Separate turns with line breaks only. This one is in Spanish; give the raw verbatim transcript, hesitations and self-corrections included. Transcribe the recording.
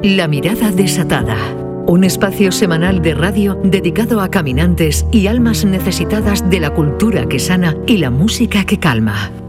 La mirada desatada. Un espacio semanal de radio dedicado a caminantes y almas necesitadas de la cultura que sana y la música que calma.